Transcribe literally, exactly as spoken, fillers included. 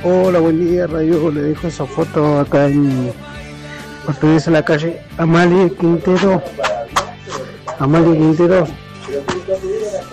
Hola, buen día, Radio. Le dejo esa foto acá en Portuguesa en la calle Amalie Quintero. Amalie Quintero.